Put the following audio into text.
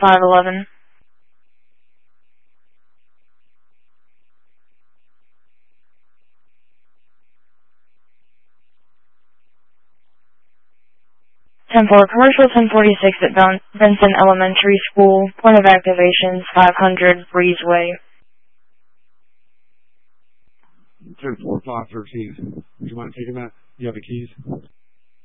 511. 10-4 commercial 1046 at Benson Elementary School. Point of activations 500 Breezeway. 10-4 513. Do you mind taking that? You have the keys?